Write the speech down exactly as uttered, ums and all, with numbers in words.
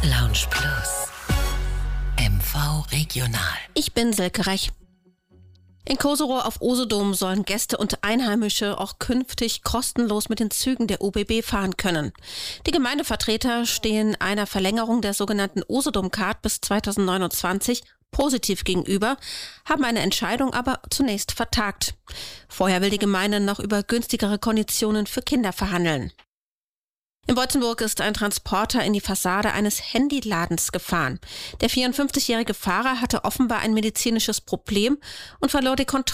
Lounge Plus. M V Regional. Ich bin Silke Rech. In Koserow auf Usedom sollen Gäste und Einheimische auch künftig kostenlos mit den Zügen der U B B fahren können. Die Gemeindevertreter stehen einer Verlängerung der sogenannten Usedom-Card bis zweitausendneunundzwanzig positiv gegenüber, haben eine Entscheidung aber zunächst vertagt. Vorher will die Gemeinde noch über günstigere Konditionen für Kinder verhandeln. In Beutzenburg ist ein Transporter in die Fassade eines Handyladens gefahren. Der vierundfünfzigjährige Fahrer hatte offenbar ein medizinisches Problem und verlor die Kontrolle